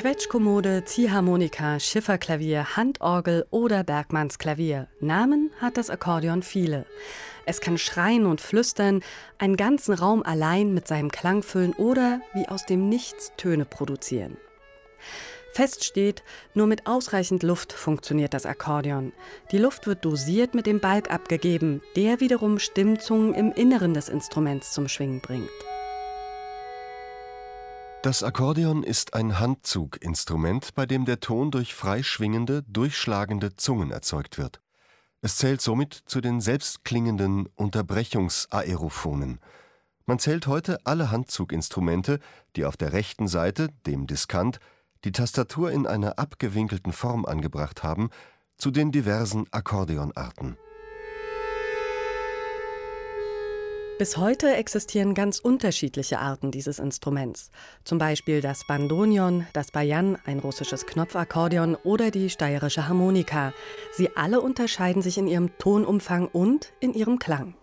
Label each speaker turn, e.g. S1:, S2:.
S1: Quetschkommode, Ziehharmonika, Schifferklavier, Handorgel oder Bergmannsklavier. Namen hat das Akkordeon viele. Es kann schreien und flüstern, einen ganzen Raum allein mit seinem Klang füllen oder wie aus dem Nichts Töne produzieren. Fest steht, nur mit ausreichend Luft funktioniert das Akkordeon. Die Luft wird dosiert mit dem Balg abgegeben, der wiederum Stimmzungen im Inneren des Instruments zum Schwingen bringt.
S2: Das Akkordeon ist ein Handzuginstrument, bei dem der Ton durch frei schwingende, durchschlagende Zungen erzeugt wird. Es zählt somit zu den selbstklingenden Unterbrechungsaerophonen. Man zählt heute alle Handzuginstrumente, die auf der rechten Seite, dem Diskant, die Tastatur in einer abgewinkelten Form angebracht haben, zu den diversen Akkordeonarten.
S1: Bis heute existieren ganz unterschiedliche Arten dieses Instruments. Zum Beispiel das Bandoneon, das Bajan, ein russisches Knopfakkordeon oder die steirische Harmonika. Sie alle unterscheiden sich in ihrem Tonumfang und in ihrem Klang.